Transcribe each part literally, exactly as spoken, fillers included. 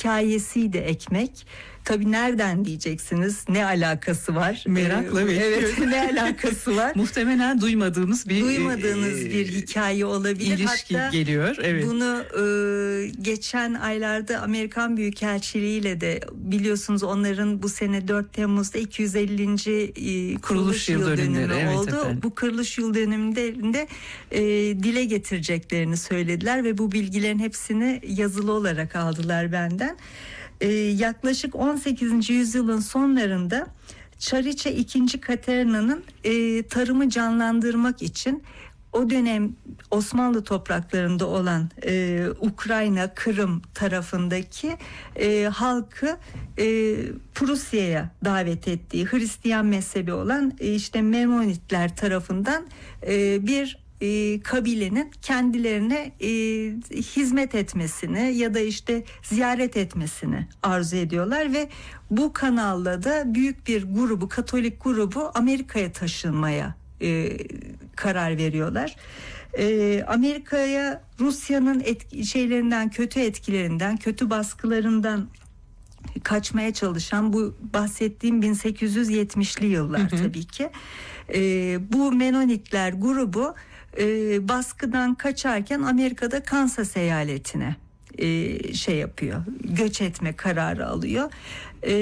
hikayesiydi ekmek. Tabii nereden diyeceksiniz? Ne alakası var? Merakla ee, bekliyorum. Evet, ne alakası var? Muhtemelen duymadığımız bir duymadığınız e, bir hikaye olabilir. İlişki Hatta geliyor. Evet. bunu e, geçen aylarda Amerikan Büyükelçiliği ile de biliyorsunuz, onların bu sene dört Temmuz'da iki yüz ellinci E, kuruluş, kuruluş yıl, yıl dönümü evet oldu. Efendim. Bu kuruluş yıl dönümünde e, dile getireceklerini söylediler ve bu bilgilerin hepsini yazılı olarak aldılar benden. Ee, yaklaşık on sekizinci yüzyılın sonlarında Çariçe ikinci. Katerina'nın e, tarımı canlandırmak için o dönem Osmanlı topraklarında olan e, Ukrayna, Kırım tarafındaki e, halkı e, Prusya'ya davet ettiği Hristiyan mezhebi olan e, işte Menonitler tarafından e, bir E, kabilenin kendilerine e, hizmet etmesini ya da işte ziyaret etmesini arzu ediyorlar ve bu kanalla da büyük bir grubu, Katolik grubu Amerika'ya taşınmaya e, karar veriyorlar. E, Amerika'ya Rusya'nın etki, şeylerinden, kötü etkilerinden, kötü baskılarından kaçmaya çalışan bu bahsettiğim bin sekiz yüz yetmişli yıllar, hı hı. tabii ki. E, bu Menonitler grubu E, baskıdan kaçarken Amerika'da Kansas eyaletine e, şey yapıyor, göç etme kararı alıyor. E,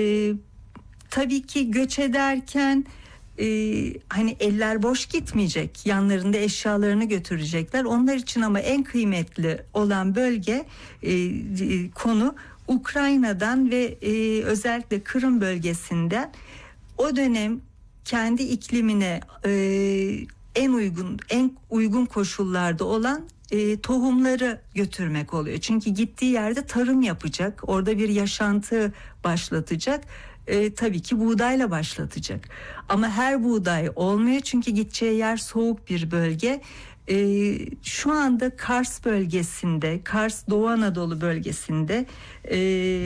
tabii ki göç ederken e, hani eller boş gitmeyecek, yanlarında eşyalarını götürecekler. Onlar için ama en kıymetli olan bölge e, konu Ukrayna'dan ve e, özellikle Kırım bölgesinden o dönem kendi iklimine e, en uygun en uygun koşullarda olan e, tohumları götürmek oluyor. Çünkü gittiği yerde tarım yapacak, orada bir yaşantı başlatacak. E, tabii ki buğdayla başlatacak. Ama her buğday olmuyor çünkü gideceği yer soğuk bir bölge. E, şu anda Kars bölgesinde, Kars Doğu Anadolu bölgesinde e,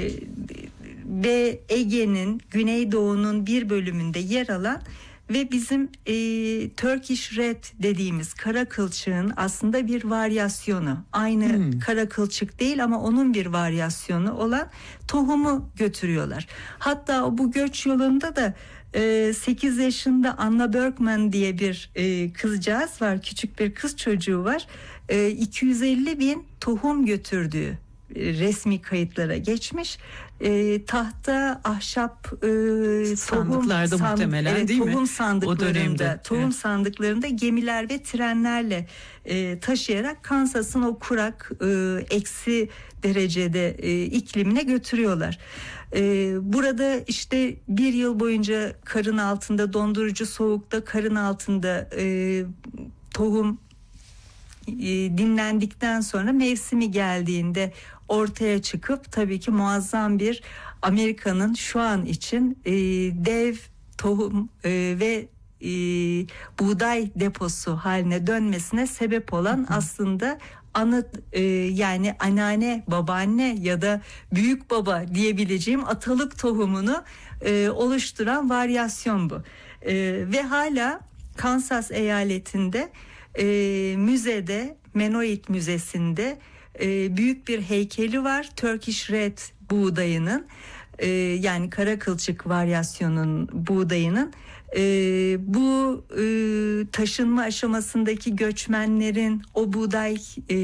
ve Ege'nin, Güneydoğu'nun bir bölümünde yer alan ve bizim e, Turkish Red dediğimiz kara kılçığın aslında bir varyasyonu. Aynı hmm. kara kılçık değil ama onun bir varyasyonu olan tohumu götürüyorlar. Hatta bu göç yolunda da e, sekiz yaşında Anna Bergman diye bir e, kızcağız var. Küçük bir kız çocuğu var. E, iki yüz elli bin tohum götürdüğü resmi kayıtlara geçmiş. E, tahta, ahşap e, sandıklarda tohum, muhtemelen sandık, evet, değil tohum mi? sandıklarında, tohum evet. sandıklarında gemiler ve trenlerle e, taşıyarak Kansas'ın o kurak, e, eksi derecede e, iklimine götürüyorlar. E, burada işte bir yıl boyunca karın altında, dondurucu soğukta, karın altında e, tohum dinlendikten sonra mevsimi geldiğinde ortaya çıkıp tabii ki muazzam bir Amerika'nın şu an için e, dev tohum e, ve e, buğday deposu haline dönmesine sebep olan, hı hı. aslında anıt e, yani anneanne, babaanne ya da büyük baba diyebileceğim atalık tohumunu e, oluşturan varyasyon bu. E, ve hala Kansas eyaletinde E, müzede, Menoit Müzesi'nde e, büyük bir heykeli var. Turkish Red buğdayının e, yani kara kılçık varyasyonun buğdayının e, bu e, taşınma aşamasındaki göçmenlerin o buğday e,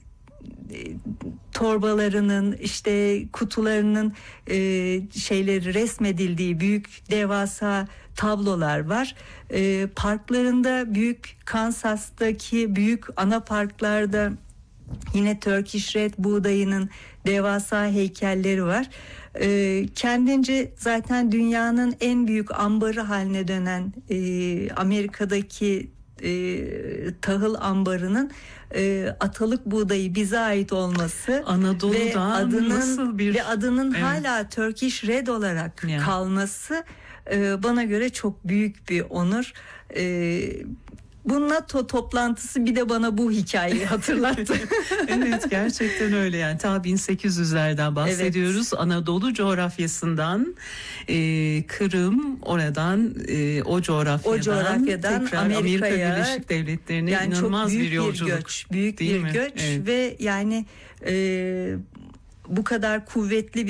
torbalarının, işte kutularının e, şeyleri resmedildiği büyük devasa tablolar var. E, parklarında, büyük Kansas'taki büyük ana parklarda yine Turkish Red buğdayının devasa heykelleri var. E, kendince zaten dünyanın en büyük ambarı haline dönen e, Amerika'daki e, tahıl ambarının e, atalık buğdayı bize ait olması Anadolu'da ve adının nasıl bir ve adının evet. hala Turkish Red olarak yani. kalması e, bana göre çok büyük bir onur. E, Bu NATO toplantısı bir de bana bu hikayeyi hatırlattı. Evet, gerçekten öyle yani. Ta bin sekiz yüzlerden bahsediyoruz. Evet. Anadolu coğrafyasından e, Kırım, oradan e, o coğrafyadan, o coğrafyadan tekrar Amerika Birleşik Devletleri'ne yani inanılmaz bir yolculuk. Bir göç, büyük değil bir mi? göç Evet. Ve yani e, bu kadar kuvvetli bir